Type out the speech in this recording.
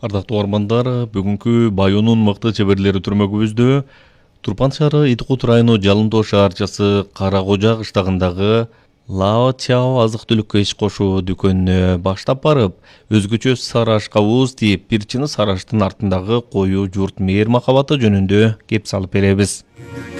Ардактуу угармандар, бүгүнкү Байонун мыкты чеберлери түрмөгүбүздө Турпан шаары Ит-Кут району Жалындоо шаарчасы Кара Кожа кыштагындагы Лао Чао азык-түлүккө иш кошуу дүкөнүнө баштап барып, өзгөчө сары ашка ууз тийип, бир чыны сары аштын артындагы коюу журт мээр махабаты жөнүндө кеп салып беребиз.